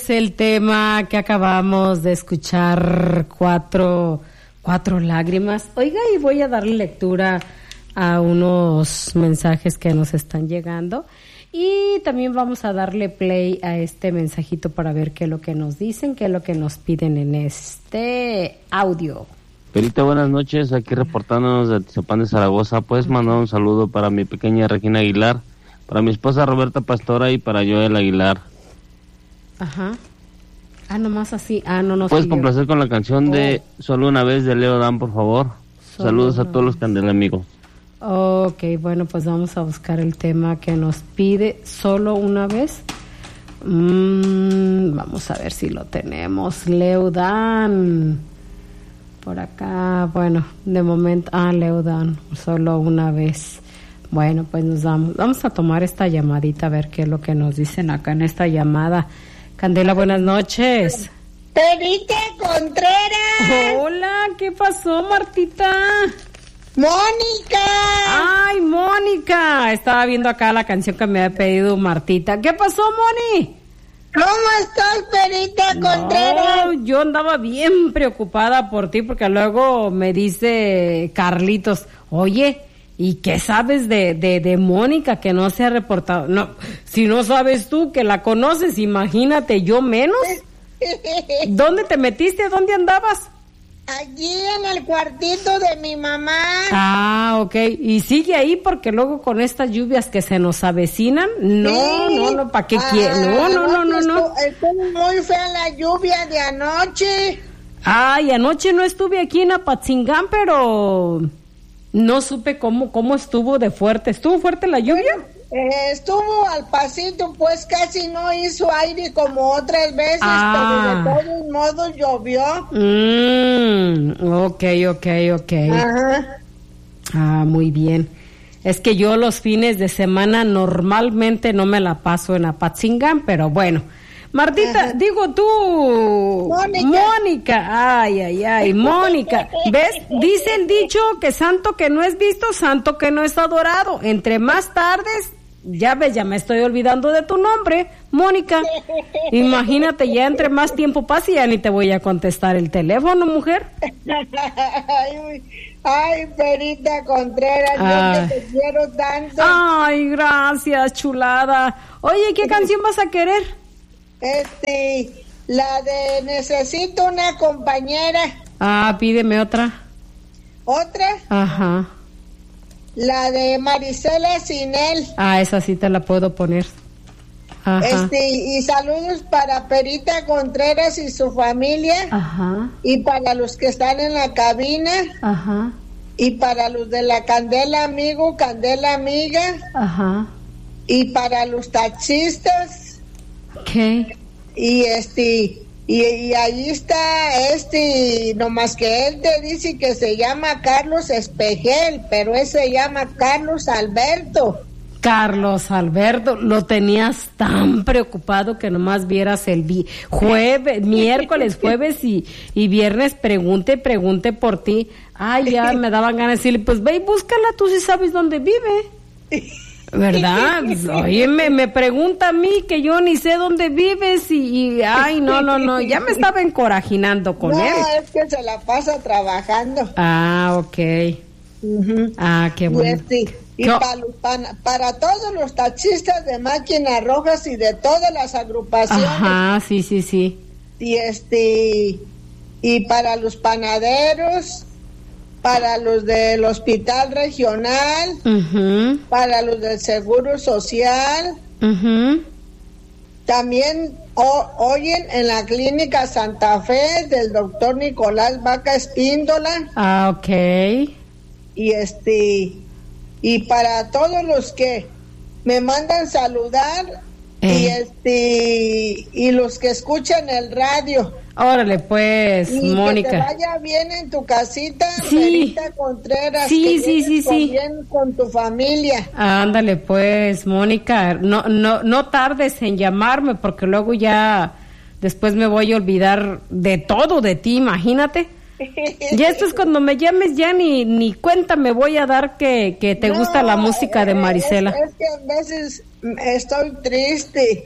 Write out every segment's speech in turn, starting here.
El tema que acabamos de escuchar, cuatro lágrimas. Oiga, y voy a darle lectura a unos mensajes que nos están llegando y también vamos a darle play a este mensajito para ver qué es lo que nos dicen, qué es lo que nos piden en este audio. Perita, buenas noches, aquí reportándonos de Atizapán de Zaragoza. Puedes mandar un saludo para mi pequeña Regina Aguilar, para mi esposa Roberta Pastora y para Joel Aguilar. Ajá. Nomás así. No. ¿Puedes complacer con la canción de Solo una vez de Leo Dan, por favor? Saludos a todos los Candela amigos. Ok, bueno, pues vamos a buscar el tema que nos pide Solo una vez. Vamos a ver si lo tenemos. Leo Dan. Por acá, bueno, de momento, Leo Dan, Solo una vez. Bueno, pues vamos a tomar esta llamadita a ver qué es lo que nos dicen acá en esta llamada. Candela, buenas noches. Perita Contreras. Hola, ¿qué pasó, Martita? Mónica. Ay, Mónica. Estaba viendo acá la canción que me había pedido Martita. ¿Qué pasó, Moni? ¿Cómo estás, Perita Contreras? No, yo andaba bien preocupada por ti porque luego me dice Carlitos, oye, ¿y qué sabes de Mónica que no se ha reportado? No, si no sabes tú que la conoces, imagínate, yo menos. ¿Dónde te metiste? ¿Dónde andabas? Allí en el cuartito de mi mamá. Ok. ¿Y sigue ahí porque luego con estas lluvias que se nos avecinan? No, ¿para qué quieres? No. Estuvo muy fea la lluvia de anoche. Ay, anoche no estuve aquí en Apatzingán, pero no supe cómo estuvo de fuerte. ¿Estuvo fuerte la lluvia? Estuvo al pasito, pues casi no hizo aire como otras veces, pero de todos modos llovió. Ok. Ajá. Muy bien. Es que yo los fines de semana normalmente no me la paso en Apatzingán, pero bueno. Martita, ajá. Digo tú, Mónica, ay, Mónica, ¿ves? Dice el dicho que santo que no es visto, santo que no es adorado. Entre más tardes, ya ves, ya me estoy olvidando de tu nombre, Mónica. Imagínate, ya entre más tiempo pase, ya ni te voy a contestar el teléfono, mujer. Ay, Perita Contreras, yo que te quiero tanto. Ay, gracias, chulada. Oye, ¿qué canción vas a querer? La de Necesito una compañera. Pídeme otra. ¿Otra? Ajá. La de Marisela Sinel. Esa sí te la puedo poner. Ajá. Y saludos para Perita Contreras y su familia. Ajá. Y para los que están en la cabina. Ajá. Y para los de la Candela Amigo, Candela Amiga. Ajá. Y para los taxistas. ¿Qué? Y ahí está nomás que él te dice que se llama Carlos Espejel, pero él se llama Carlos Alberto. Carlos Alberto, lo tenías tan preocupado que nomás vieras el miércoles, jueves y viernes pregunte por ti. Ya me daban ganas de decirle, pues ve y búscala, tú sí sabes dónde vive. ¿Verdad? Oye, me pregunta a mí que yo ni sé dónde vives no, ya me estaba encorajinando con él. No, es que se la pasa trabajando. Ok. Uh-huh. Qué bueno. Y para todos los taxistas de máquinas rojas y de todas las agrupaciones. Ajá, sí. Y para los panaderos, para los del hospital regional, uh-huh. Para los del seguro social, uh-huh. También oyen en la clínica Santa Fe del doctor Nicolás Vaca Espíndola. Ok. Y para todos los que me mandan saludar y los que escuchan el radio. Órale, pues, y Mónica. Que te vaya bien en tu casita, sí. Perita Contreras. Sí. Bien con tu familia. Ándale, pues, Mónica, no tardes en llamarme porque luego ya después me voy a olvidar de todo de ti, imagínate. Ya esto es cuando me llames, ya ni cuenta me voy a dar que te gusta la música de Marisela. Es que a veces estoy triste.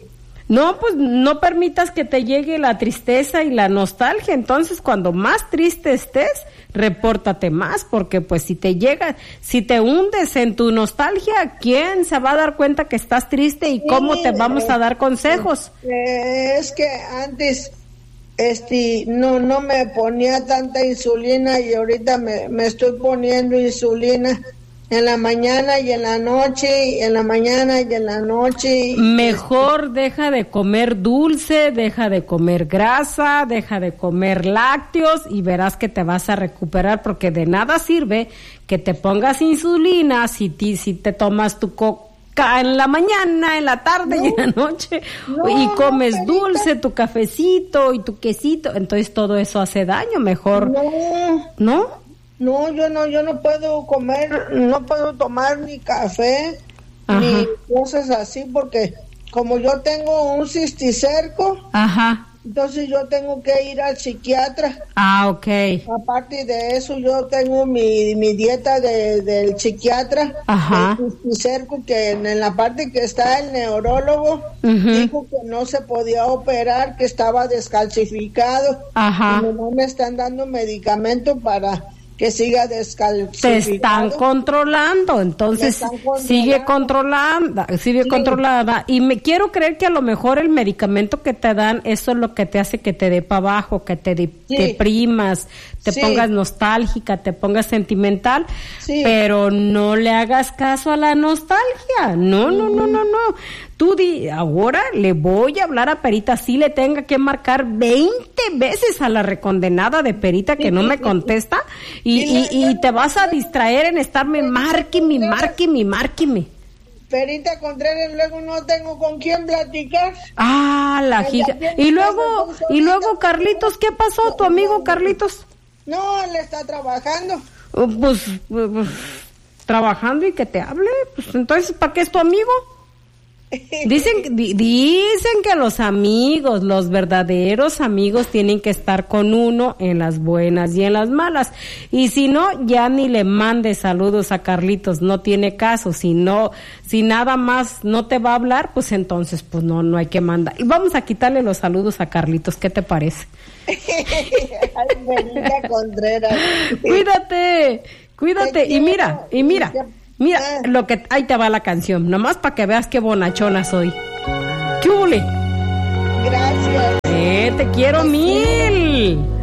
No, pues no permitas que te llegue la tristeza y la nostalgia. Entonces, cuando más triste estés, repórtate más, porque pues si te hundes en tu nostalgia, ¿quién se va a dar cuenta que estás triste y cómo te vamos a dar consejos? Es que antes no me ponía tanta insulina y ahorita me estoy poniendo insulina en la mañana y en la noche, y en la mañana y en la noche. Mejor deja de comer dulce, deja de comer grasa, deja de comer lácteos y verás que te vas a recuperar, porque de nada sirve que te pongas insulina si te tomas tu coca en la mañana, en la tarde y en la noche y comes dulce, tu cafecito y tu quesito, entonces todo eso hace daño. Mejor ¿no? No, yo no puedo comer, no puedo tomar ni café, ajá, ni cosas así, porque como yo tengo un cisticerco, ajá, entonces yo tengo que ir al psiquiatra. Ah, okay. Aparte de eso, yo tengo mi dieta del psiquiatra, ajá, el cisticerco, que en la parte que está el neurólogo, dijo que no se podía operar, que estaba descalcificado, ajá, y no me están dando medicamento para que siga descalcificado. Te están controlando, entonces sigue controlada. Y me quiero creer que a lo mejor el medicamento que te dan, eso es lo que te hace que te dé para abajo, que te deprimas, te pongas nostálgica, te pongas sentimental, pero no le hagas caso a la nostalgia. No. Tú ahora le voy a hablar a Perita, si le tenga que marcar 20 veces a la recondenada de Perita que no me contesta, y te vas a distraer en estarme márqueme. Perita Contreras, luego no tengo con quién platicar. Ah, la giga. Y luego Carlitos, ¿qué pasó? ¿Tu amigo Carlitos? No, él está trabajando. Pues trabajando y que te hable, pues entonces, ¿para qué es tu amigo? Dicen que los amigos, los verdaderos amigos, tienen que estar con uno en las buenas y en las malas. Y si no, ya ni le mandes saludos a Carlitos, no tiene caso. Si nada más no te va a hablar, pues entonces pues no hay que mandar. Y vamos a quitarle los saludos a Carlitos, ¿qué te parece? Ay, Benita Contreras. Cuídate. Y mira, ahí te va la canción, nomás para que veas qué bonachona soy. ¡Qué hule! Gracias. Te quiero mil.